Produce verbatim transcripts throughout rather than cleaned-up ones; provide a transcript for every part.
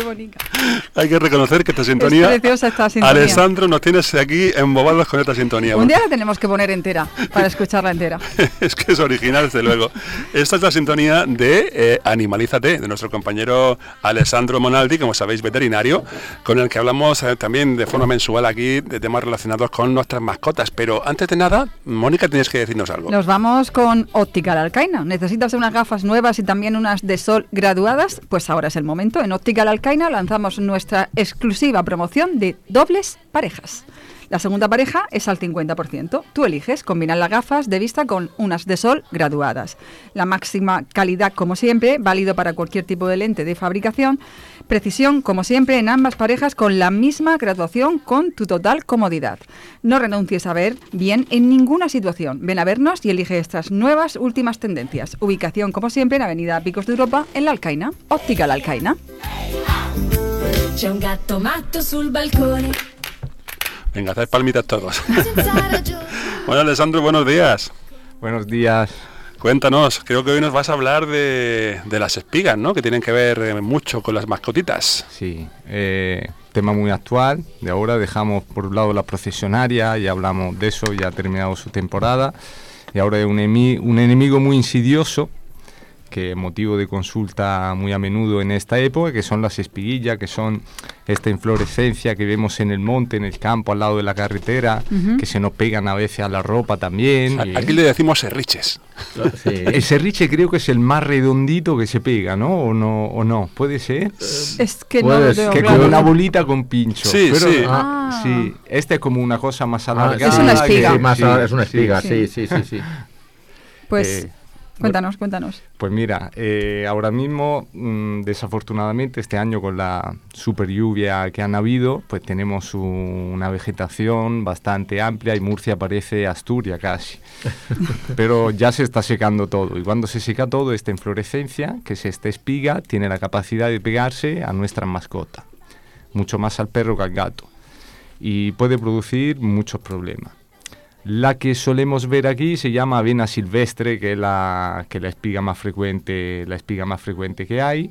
bonita. Hay que reconocer que esta sintonía... Es preciosa esta sintonía. Alessandro, nos tienes aquí embobados con esta sintonía. Un día la tenemos que poner entera, para escucharla entera. Es que es original, desde luego. Esta es la sintonía de eh, Animalízate, de nuestro compañero Alessandro Monaldi, como sabéis, veterinario, con el que hablamos eh, también de forma mensual aquí de temas relacionados con nuestras mascotas. Pero antes de nada, Mónica, tienes que decirnos algo. Nos vamos con Optical Alcaina. ¿Necesitas unas gafas nuevas y también unas de sol graduadas? Pues ahora es el momento. En Optical Alcaina lanzamos nuestra exclusiva promoción de dobles parejas. La segunda pareja es al cincuenta por ciento. Tú eliges combinar las gafas de vista con unas de sol graduadas. La máxima calidad, como siempre, válido para cualquier tipo de lente de fabricación. Precisión, como siempre, en ambas parejas con la misma graduación con tu total comodidad. No renuncies a ver bien en ninguna situación. Ven a vernos y elige estas nuevas últimas tendencias. Ubicación, como siempre, en Avenida Picos de Europa, en La Alcaina. Óptica La Alcaina. C'è un gatto matto sul balcone. Venga, haced palmitas todos. Bueno, Alessandro, buenos días. Buenos días. Cuéntanos, creo que hoy nos vas a hablar de, de las espigas, ¿no? Que tienen que ver eh, mucho con las mascotitas. Sí, eh, tema muy actual. De ahora dejamos por un lado la procesionaria, ya hablamos de eso, ya ha terminado su temporada. Y ahora es un, emi- un enemigo muy insidioso, que es motivo de consulta muy a menudo en esta época, que son las espiguillas, que son esta inflorescencia que vemos en el monte, en el campo, al lado de la carretera, uh-huh. que se nos pegan a veces a la ropa también. Sí. Aquí le decimos serriches. Sí. El serriche creo que es el más redondito que se pega, ¿no? ¿O no? ¿O no? ¿Puede ser? Es que no lo tengo que claro. como una bolita con pincho. Sí, pero, sí. Ah. sí. Este es como una cosa más alargada. Ah, es una espiga. Sí, más sí, a, es una espiga, sí, sí, sí, sí. sí, sí. Pues... Eh, Cuéntanos, cuéntanos. Pues mira, eh, ahora mismo, mmm, desafortunadamente, este año con la super lluvia que han habido, pues tenemos un, una vegetación bastante amplia y Murcia parece Asturias casi. Pero ya se está secando todo y cuando se seca todo, esta inflorescencia, que es esta espiga, tiene la capacidad de pegarse a nuestra mascota, mucho más al perro que al gato, y puede producir muchos problemas. La que solemos ver aquí se llama avena silvestre, que es la, que la espiga más frecuente, la espiga más frecuente que hay,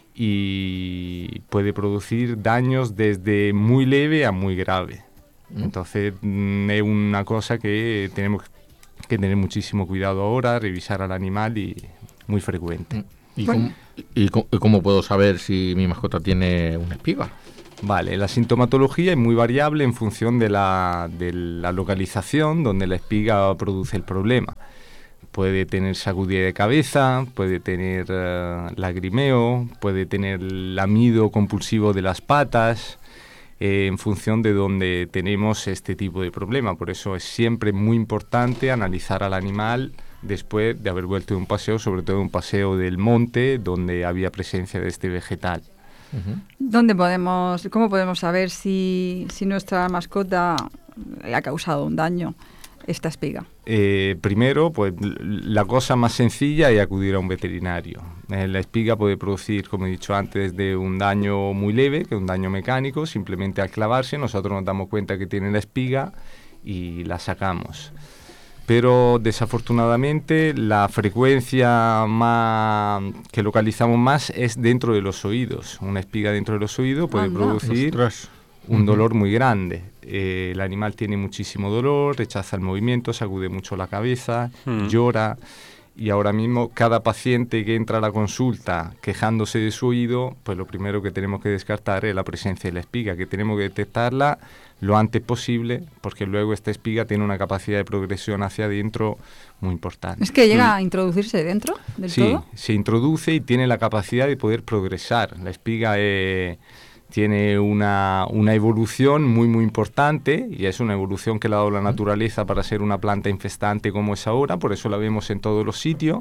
y puede producir daños desde muy leve a muy grave. Mm. Entonces mm, es una cosa que tenemos que tener muchísimo cuidado ahora, revisar al animal y muy frecuente. ¿Y, bueno. cómo, y, cómo, y cómo puedo saber si mi mascota tiene una espiga? Vale, la sintomatología es muy variable en función de la, de la localización donde la espiga produce el problema. Puede tener sacudida de cabeza, puede tener uh, lagrimeo, puede tener lamido compulsivo de las patas, eh, en función de donde tenemos este tipo de problema. Por eso es siempre muy importante analizar al animal después de haber vuelto de un paseo, sobre todo un paseo del monte donde había presencia de este vegetal. ¿Dónde podemos, cómo podemos saber si, si nuestra mascota le ha causado un daño esta espiga? Eh, primero, pues la cosa más sencilla es acudir a un veterinario. Eh, la espiga puede producir, como he dicho antes, de un daño muy leve, que es un daño mecánico. Simplemente al clavarse nosotros nos damos cuenta que tiene la espiga y la sacamos. Pero desafortunadamente la frecuencia más que localizamos más es dentro de los oídos. Una espiga dentro de los oídos puede Anda. producir Ostras. un Uh-huh. dolor muy grande. Eh, el animal tiene muchísimo dolor, rechaza el movimiento, sacude mucho la cabeza, Hmm. llora. Y ahora mismo cada paciente que entra a la consulta quejándose de su oído, pues lo primero que tenemos que descartar es la presencia de la espiga, que tenemos que detectarla lo antes posible, porque luego esta espiga tiene una capacidad de progresión hacia adentro muy importante. ¿Es que llega a introducirse dentro del Sí, todo? se introduce y tiene la capacidad de poder progresar. La espiga eh, tiene una, una evolución muy muy importante y es una evolución que le ha dado la naturaleza para ser una planta infestante como es ahora, por eso la vemos en todos los sitios,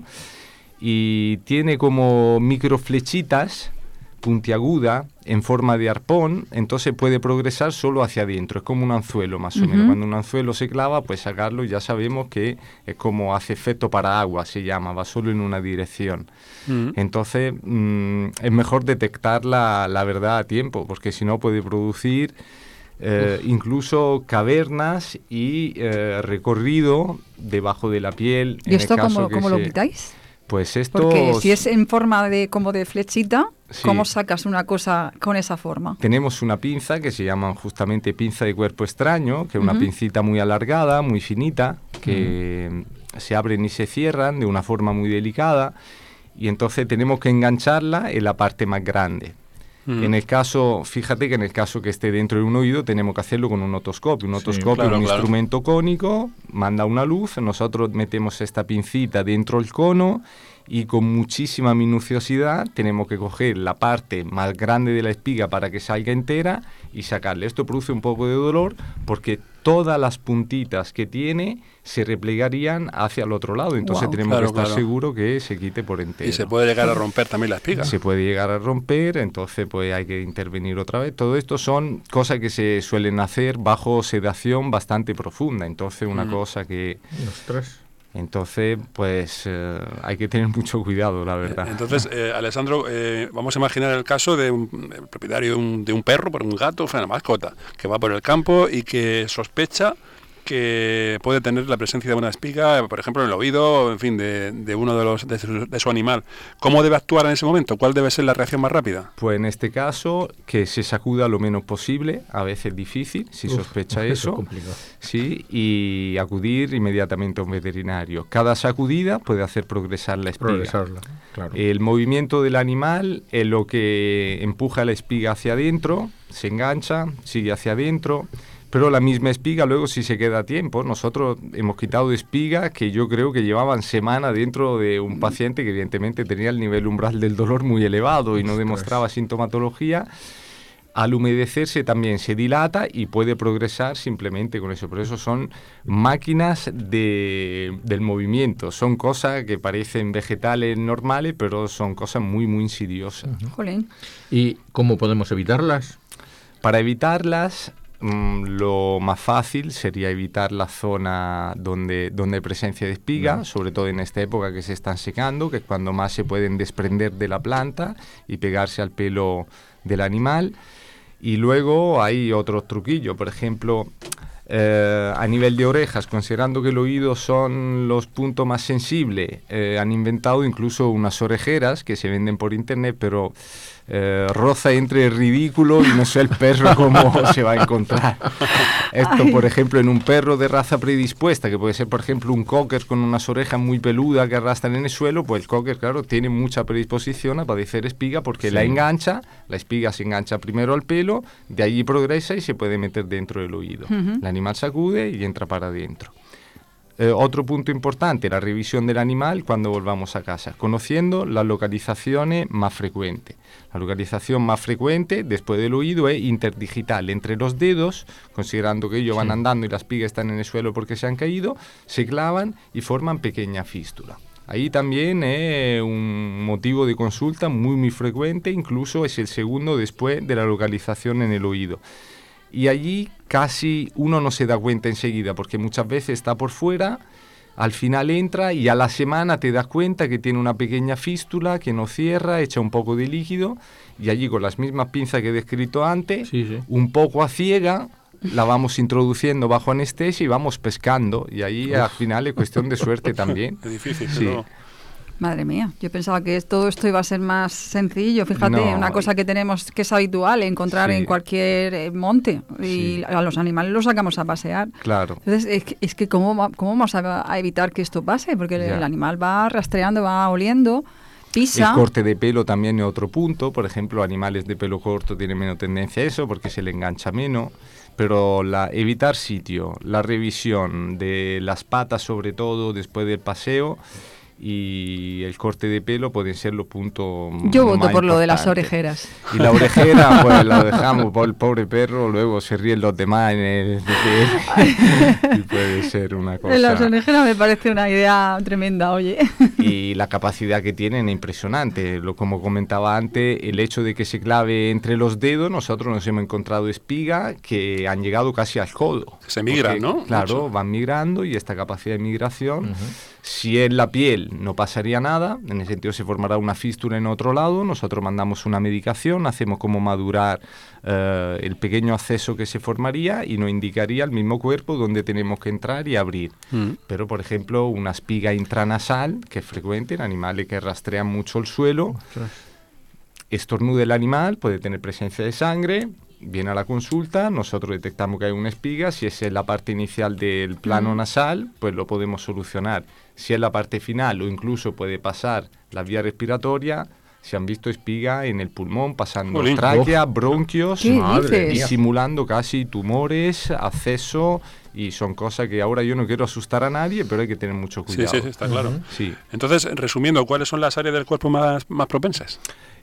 y tiene como microflechitas puntiaguda en forma de arpón, entonces puede progresar solo hacia adentro, es como un anzuelo más o Uh-huh. menos. Cuando un anzuelo se clava, pues sacarlo ya sabemos que es como hace efecto paraguas, se llama, va solo en una dirección. Mm. Entonces mm, es mejor detectar la, la verdad a tiempo, porque si no puede producir eh, incluso cavernas y eh, recorrido debajo de la piel. ¿Y en esto el caso cómo, que cómo lo se- quitáis? Pues esto... Porque si es en forma de como de flechita, Sí. ¿cómo sacas una cosa con esa forma? Tenemos una pinza que se llama justamente pinza de cuerpo extraño, que es una Ujú. pincita muy alargada, muy finita, que mm. se abren y se cierran de una forma muy delicada, y entonces tenemos que engancharla en la parte más grande. Mm. En el caso, fíjate que en el caso que esté dentro de un oído, tenemos que hacerlo con un otoscopio. Un Sí, otoscopio claro, es un claro. instrumento cónico, manda una luz, nosotros metemos esta pincita dentro del cono y con muchísima minuciosidad tenemos que coger la parte más grande de la espiga para que salga entera y sacarle. Esto produce un poco de dolor porque todas las puntitas que tiene se replegarían hacia el otro lado. Entonces Guau. tenemos Claro, que estar claro. seguros que se quite por entero. Y se puede llegar a romper también la espiga. Se puede llegar a romper, entonces pues hay que intervenir otra vez. Todo esto son cosas que se suelen hacer bajo sedación bastante profunda. Entonces una Mm. cosa que... Ostras. Entonces pues eh, hay que tener mucho cuidado, la verdad. Entonces, eh, Alessandro, eh, vamos a imaginar el caso de un el propietario de un, de un perro, por un gato, una mascota, que va por el campo y que sospecha que puede tener la presencia de una espiga, por ejemplo, en el oído, en fin, de, de uno de los de su, de su animal. ¿Cómo debe actuar en ese momento? ¿Cuál debe ser la reacción más rápida? Pues en este caso, que se sacuda lo menos posible, a veces difícil, si Uf, sospecha eso eso, es complicado. sí, y acudir inmediatamente a un veterinario. Cada sacudida puede hacer progresar la espiga. Progresarla, claro. El movimiento del animal es lo que empuja la espiga hacia adentro, se engancha, sigue hacia adentro, pero la misma espiga luego si se queda a tiempo. Nosotros hemos quitado espigas que yo creo que llevaban semanas dentro de un paciente que evidentemente tenía el nivel umbral del dolor muy elevado y no Ostras. demostraba sintomatología. Al humedecerse también se dilata y puede progresar simplemente con eso. Por eso son máquinas de, del movimiento. Son cosas que parecen vegetales normales, pero son cosas muy, muy insidiosas. Jolín. ¿Y cómo podemos evitarlas? Para evitarlas, mm, lo más fácil sería evitar la zona donde, donde hay presencia de espiga, Ujú. sobre todo en esta época que se están secando, que es cuando más se pueden desprender de la planta y pegarse al pelo del animal. Y luego hay otros truquillos, por ejemplo, eh, a nivel de orejas, considerando que el oído son los puntos más sensibles, eh, han inventado incluso unas orejeras que se venden por internet, pero eh, roza entre el ridículo y no sé el perro cómo se va a encontrar. Esto, Ay. por ejemplo, en un perro de raza predispuesta, que puede ser, por ejemplo, un cocker con unas orejas muy peludas que arrastran en el suelo, pues el cocker, claro, tiene mucha predisposición a padecer espiga porque Sí. la engancha, la espiga se engancha primero al pelo, de allí progresa y se puede meter dentro del oído. Ujú. El animal sacude y entra para adentro. Eh, otro punto importante, la revisión del animal cuando volvamos a casa, conociendo las localizaciones más frecuentes. La localización más frecuente después del oído es interdigital, entre los dedos, considerando que ellos van andando y las espigas están en el suelo porque se han caído, se clavan y forman pequeña fístula. Ahí también es un motivo de consulta muy muy frecuente, incluso es el segundo después de la localización en el oído. Y allí casi uno no se da cuenta enseguida, porque muchas veces está por fuera, al final entra y a la semana te das cuenta que tiene una pequeña fístula que no cierra, echa un poco de líquido, y allí con las mismas pinzas que he descrito antes, Sí, sí. un poco a ciega, la vamos introduciendo bajo anestesia y vamos pescando, y ahí al final es cuestión de suerte también. Es difícil, Sí. pero... Madre mía, yo pensaba que todo esto iba a ser más sencillo. Fíjate, No. una cosa que tenemos que es habitual encontrar Sí. en cualquier eh, monte y Sí. a los animales los sacamos a pasear. Claro. Entonces, es que, es que ¿cómo, va- cómo vamos a, a evitar que esto pase? Porque el, Ya. el animal va rastreando, va oliendo, pisa. El corte de pelo también es otro punto. Por ejemplo, animales de pelo corto tienen menos tendencia a eso porque se le engancha menos. Pero la, evitar sitio, la revisión de las patas sobre todo después del paseo y el corte de pelo pueden ser los puntos Yo voto más por lo de las importantes. orejeras. Y la orejera, pues la dejamos por el pobre perro, luego se ríen los demás en el y puede ser una cosa. Las orejeras me parece una idea tremenda, oye. Y la capacidad que tienen es impresionante. Lo, como comentaba antes, el hecho de que se clave entre los dedos, nosotros nos hemos encontrado espigas que han llegado casi al codo. Se migran, Porque, ¿no? Claro, Mucho. van migrando y esta capacidad de migración, si es la piel animal no pasaría nada, en el sentido se formará una fístula en otro lado, nosotros mandamos una medicación, hacemos como madurar eh, el pequeño acceso que se formaría y nos indicaría al mismo cuerpo dónde tenemos que entrar y abrir. Mm. Pero, por ejemplo, una espiga intranasal, que es frecuente en animales que rastrean mucho el suelo, okay. estornuda el animal, puede tener presencia de sangre, viene a la consulta, nosotros detectamos que hay una espiga, si es en la parte inicial del plano mm. nasal, pues lo podemos solucionar. Si es la parte final o incluso puede pasar la vía respiratoria, se han visto espiga en el pulmón, pasando Olín. tráquea, bronquios, madre, simulando casi tumores, acceso, y son cosas que ahora yo no quiero asustar a nadie, pero hay que tener mucho cuidado. Sí, sí, está claro. Uh-huh. Sí. Entonces, resumiendo, ¿cuáles son las áreas del cuerpo más, más propensas?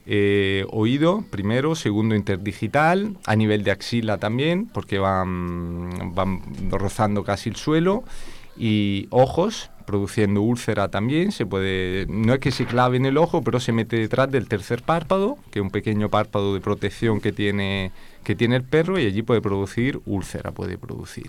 Eh, oído, primero, segundo interdigital, a nivel de axila también, porque van, van rozando casi el suelo, y ojos, produciendo úlcera también, se puede, no es que se clave en el ojo, pero se mete detrás del tercer párpado, que es un pequeño párpado de protección que tiene, que tiene el perro, y allí puede producir úlcera, puede producir.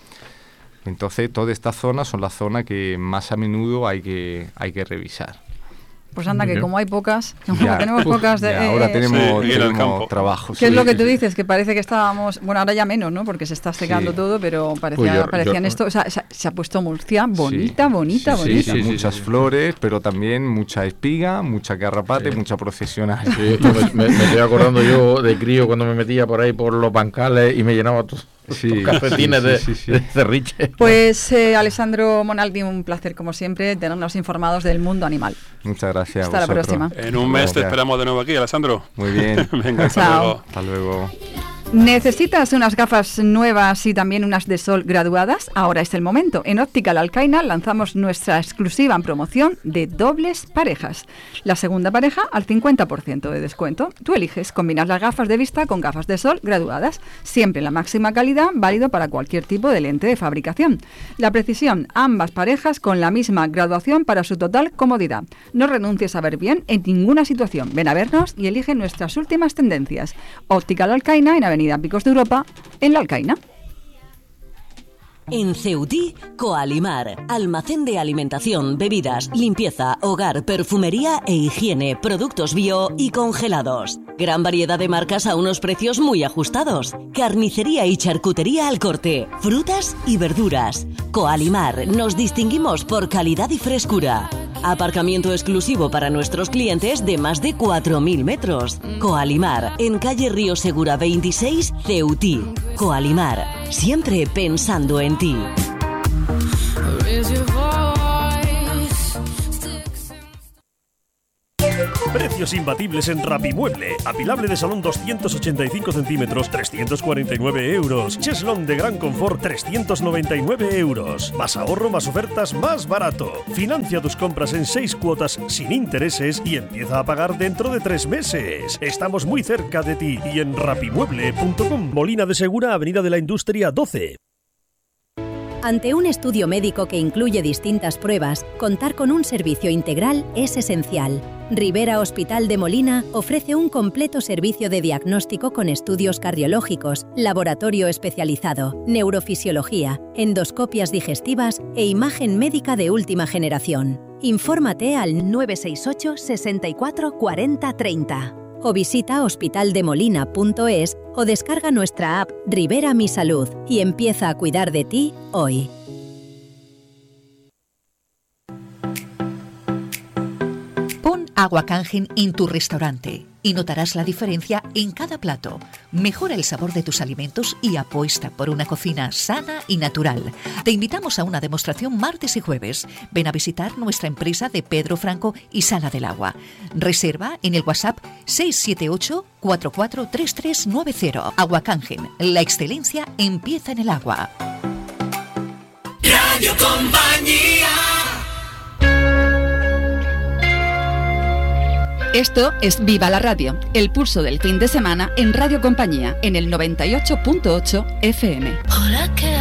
Entonces, todas estas zonas son las zonas que más a menudo hay que, hay que revisar. Pues anda, que como hay pocas, como ya, tenemos uf, pocas de... Ya, ahora tenemos, sí, tenemos trabajo. ¿Qué sí, es lo que sí, tú sí. dices? Que parece que estábamos... Bueno, ahora ya menos, ¿no? Porque se está secando sí. todo, pero parecía, pues yo, parecían yo, esto... O sea, se, se ha puesto Murcia bonita, sí. bonita, sí, bonita. Sí, sí, muchas sí, sí. flores, pero también mucha espiga, mucha garrapata sí. y mucha profesional. Sí, yo me, me estoy acordando yo de crío cuando me metía por ahí por los bancales y me llenaba todo. Sí, cafetines sí, sí, sí, sí. de, de cerriche. Pues eh, Alessandro Monaldi, un placer como siempre tenernos informados del mundo animal. Muchas gracias. Hasta la próxima. En un mes te esperamos de nuevo aquí, Alessandro. Muy bien. Venga, hasta Chao. luego. Hasta luego. ¿Necesitas unas gafas nuevas y también unas de sol graduadas? Ahora es el momento. En Optical Alcaina lanzamos nuestra exclusiva promoción de dobles parejas. La segunda pareja al cincuenta por ciento de descuento. Tú eliges combinar las gafas de vista con gafas de sol graduadas. Siempre la máxima calidad, válido para cualquier tipo de lente de fabricación. La precisión, ambas parejas con la misma graduación para su total comodidad. No renuncies a ver bien en ninguna situación. Ven a vernos y elige nuestras últimas tendencias. Optical Alcaina en Avenida Picos de Europa, en La Alcaina. En Ceutí, Coalimar, almacén de alimentación, bebidas, limpieza, hogar, perfumería e higiene, productos bio y congelados. Gran variedad de marcas a unos precios muy ajustados. Carnicería y charcutería al corte, frutas y verduras. Coalimar, nos distinguimos por calidad y frescura. Aparcamiento exclusivo para nuestros clientes de más de cuatro mil metros. Coalimar, en calle Río Segura veintiséis, Ceutí. Coalimar, siempre pensando en ti. Precios imbatibles en Rapimueble. Apilable de salón doscientos ochenta y cinco centímetros, trescientos cuarenta y nueve euros. Cheslón de gran confort, trescientos noventa y nueve euros. Más ahorro, más ofertas, más barato. Financia tus compras en seis cuotas sin intereses y empieza a pagar dentro de tres meses. Estamos muy cerca de ti y en rapimueble punto com. Molina de Segura, Avenida de la Industria doce. Ante un estudio médico que incluye distintas pruebas, contar con un servicio integral es esencial. Rivera Hospital de Molina ofrece un completo servicio de diagnóstico con estudios cardiológicos, laboratorio especializado, neurofisiología, endoscopias digestivas e imagen médica de última generación. Infórmate al nueve seis ocho, sesenta y cuatro, cuarenta, treinta. O visita hospitaldemolina punto es o descarga nuestra app Rivera Mi Salud y empieza a cuidar de ti hoy. Pon Agua Kangen en tu restaurante y notarás la diferencia en cada plato. Mejora el sabor de tus alimentos y apuesta por una cocina sana y natural. Te invitamos a una demostración martes y jueves. Ven a visitar nuestra empresa de Pedro Franco y Sala del Agua. Reserva en el WhatsApp seis siete ocho, cuatro cuatro tres tres nueve cero. Agua Kangen, la excelencia empieza en el agua. Radio Compañía. Esto es Viva la Radio, el pulso del fin de semana en Radio Compañía, en el noventa y ocho punto ocho F M. Hola, ¿qué